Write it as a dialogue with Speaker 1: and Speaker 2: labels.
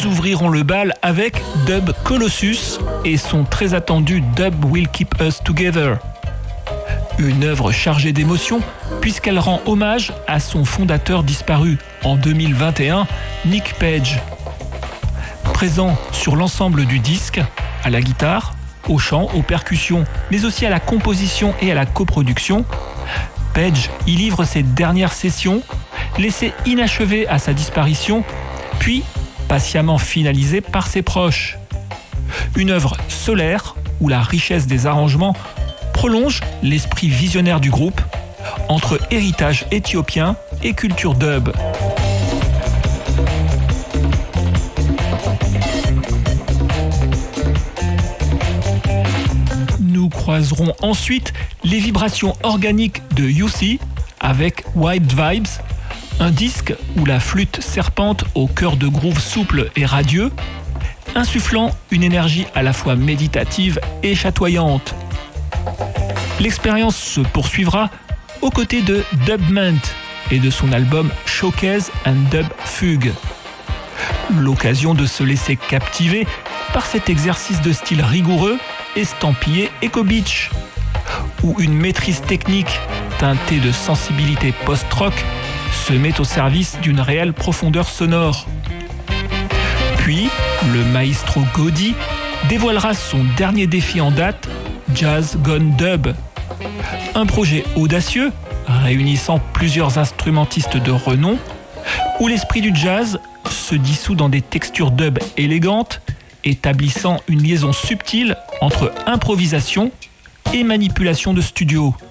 Speaker 1: ils ouvriront le bal avec Dub Colossus et son très attendu Dub Will Keep Us Together. Une œuvre chargée d'émotion puisqu'elle rend hommage à son fondateur disparu en 2021, Nick Page. Présent sur l'ensemble du disque, à la guitare, au chant, aux percussions, mais aussi à la composition et à la coproduction, Page y livre ses dernières sessions, laissées inachevées à sa disparition, puis patiemment finalisées par ses proches. Une œuvre solaire où la richesse des arrangements prolonge l'esprit visionnaire du groupe entre héritage éthiopien et culture dub. Nous croiserons ensuite les vibrations organiques de UC avec Wild Vibes, un disque où la flûte serpente au cœur de groove souple et radieux, insufflant une énergie à la fois méditative et chatoyante. L'expérience se poursuivra aux côtés de Dubment et de son album Showcase and Dub Fugue. L'occasion de se laisser captiver par cet exercice de style rigoureux, estampillé Echo Beach, où une maîtrise technique teintée de sensibilité post-rock se met au service d'une réelle profondeur sonore. Puis, le maestro Godi dévoilera son dernier défi en date, Jazz Gone Dub. Un projet audacieux, réunissant plusieurs instrumentistes de renom, où l'esprit du jazz se dissout dans des textures dub élégantes, établissant une liaison subtile entre improvisation et manipulation de studio.